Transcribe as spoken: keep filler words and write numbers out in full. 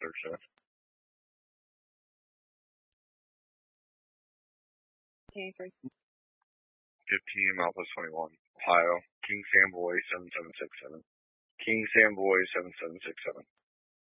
third shift. fifteen, Alpha twenty-one, Ohio, King Sam Boy seven seven six seven. King Sam Boy seven seven six seven.